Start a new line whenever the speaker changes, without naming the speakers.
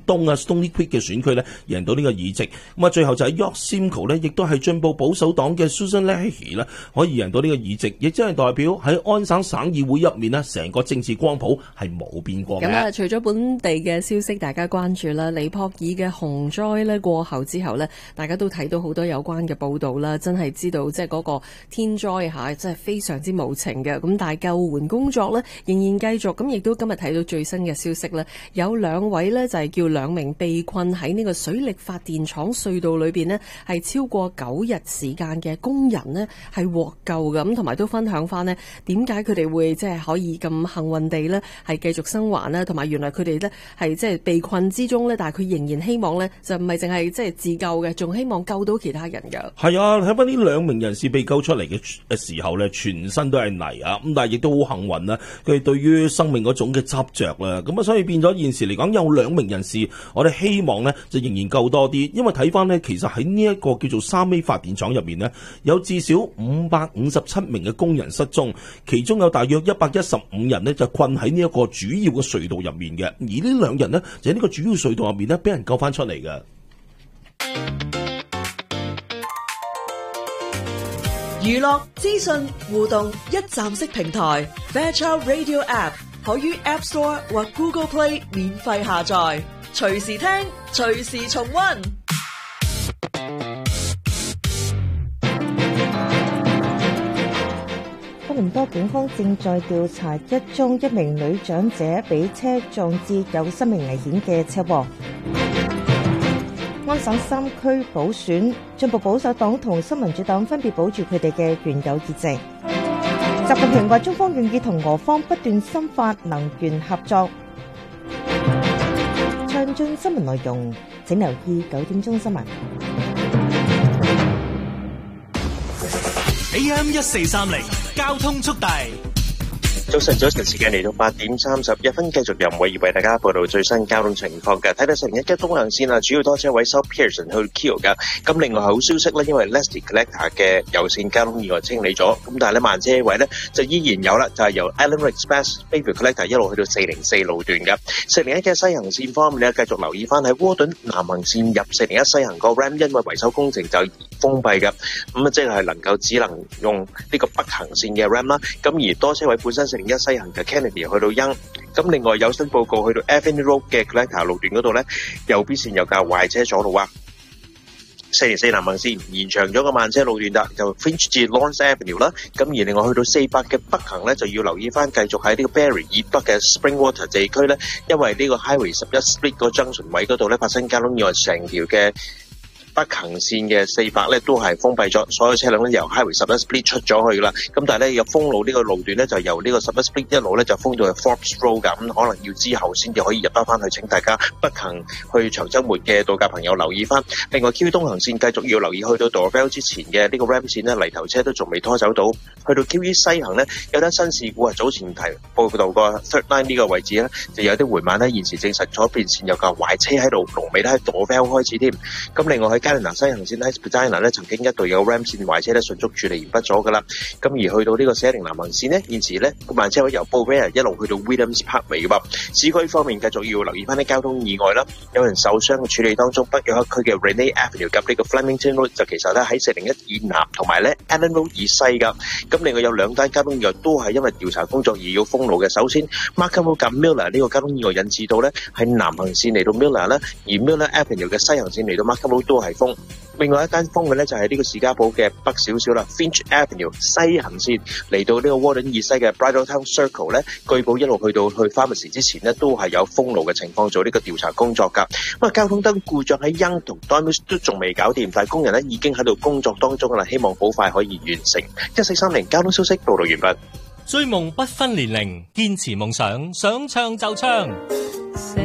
東啊 Stony Creek 嘅選區咧贏到呢個議席。咁啊，最後就係 York Simcoe 咧，亦都係進步保守黨嘅 Susan Leahy 咧，可以贏到呢個議席，亦即係代表喺安省省議會入面呢，成個政治光譜係冇變過嘅。
咁啊，除咗本地嘅消息大家關注啦，尼泊爾嘅洪災咧過後之後咧，大家都睇到好多有關嘅報道啦，真係知道即係嗰個天災嚇，真係非常之無情嘅。咁但係救援工作咧仍然繼續，咁亦都今日睇到最新嘅消息咧，有兩位咧就係叫兩名被困喺呢個水力發電廠隧道裏邊咧，係超過9日時間嘅工人咧係獲救嘅。咁同埋都分享翻咧點解佢哋會即係可以咁幸運地咧係繼續生還啦，同埋原來佢哋咧係即係被困之中咧，但係佢仍然希望咧就唔係淨係即係自救嘅，仲希望救到其他人㗎。
係啊，睇翻呢兩名人士被救出嚟嘅時候咧，全身都係泥啊，咁但係亦都好幸運啦，佢哋對於生命嗰種嘅執着啦，咁啊所以變咗現時嚟講有兩名人士，我哋希望咧就仍然救多啲，因為睇翻咧其實喺呢一個叫做三 A 發電廠入面咧，有至少557名嘅工人失蹤，其中有大約115人咧就困喺呢一個主要嘅隧道入面嘅，而呢兩人咧就喺呢個主要隧道入面咧俾人救翻出嚟嘅。
娛樂資訊互動一站式平台 Fairchild Radio App 可於 App Store 或 Google Play 免費下載，隨時聽，隨時重溫。
多倫多警方正在調查一名女長者被車撞至有生命危險嘅車禍。安省3區補選，進步保守黨同新民主黨分別保住佢哋嘅原有議席。習近平話中方願意同俄方不斷深化能源合作。詳盡新聞內容，請留意9點鐘新聞。
AM1430交通速遞。
早晨時間嚟到8點31分，繼續由偉兒為大家報道最新交通情況嘅。睇到401東行線啊，主要多車位收 Pearson 去 Keele 噶。咁另外好消息咧，因為 Leslie Collector 嘅有線交通意外清理咗，咁但係咧慢車位咧就依然有啦，就係由 Island Express Bayview Collector 一路去到404路段嘅。401嘅西行線方面咧，繼續留意翻喺窩頓南行線入401西行個 RAM 因為維修工程就封閉嘅，咁啊即係能夠只能用呢個北行線嘅 RAM 啦。咁而多車位本身401西行嘅 Kennedy 去到欣，咁另外有新報告去到 Avenue Road 嘅 Collector 路段嗰度咧，右邊線有架壞車阻路啊。404南行線延長咗個慢車路段啦，就 Finch 至 Lawrence Avenue 啦。咁而另外去到400嘅北行咧，就要留意翻繼續喺呢個 Barrie 以北嘅 Springwater 地區咧，因為呢個 Highway 11 Split 個 junction 位嗰度咧發生交通意外，成條嘅北行線嘅400咧都係封閉咗，所有車輛咧由 Highway 11 Split 出咗去啦。咁但係咧有封路呢個路段咧就由呢個11 Split 一路咧就封到去 Forbes Road 咁，可能要之後先至可以入得翻去。請大家北行去長週末嘅度假朋友留意翻。另外 QE 東行線繼續要留意，去到 Dorval 之前嘅呢個 RAM 線咧泥頭車都仲未拖走到。去到 QE 西行咧有單新事故啊，早前提報道過 Third Line 呢個位置咧就有啲回慢咧，現時證實左邊線有架壞車喺度，龍尾咧喺 Dorval 開始添。咁另外喺加利納西行線喺 Spadina 咧曾經一度有 RAM 線壞車咧迅速處理完畢咗噶啦。咁而去到呢個410南行線咧，現時咧個慢車位由 Beauvais 一路去到 Williams Park 尾嘅噃。市區方面繼續要留意翻啲交通意外啦，有人受傷嘅處理當中，北約克區嘅 Renee Avenue 及呢個 Flemington Road 就其實咧喺401以南同埋咧 Allen Road 以西噶。咁另外有兩單交通意外都係因為調查工作而要封路嘅。首先 Markham Road 及 Miller 呢個交通意外引致到咧係南行線嚟到 Miller 啦，而 Miller Avenue 嘅西行線嚟到 Markham Road 都係封。另外一單封嘅咧就係呢個士嘉堡嘅北少少啦 ，Finch Avenue 西行線嚟到呢個窩頓以西嘅 Bridletown Circle 咧，據報一路去到去 Pharmacy 之前咧都係有封路嘅情況，做呢個調查工作㗎。咁啊，交通燈故障喺 Young 同 Dormis 都仲未搞掂，但係工人咧已經喺度工作當中啦，希望好快可以完成。1430交通消息報道完畢。
追夢不分年齡，堅持夢想，想唱就唱。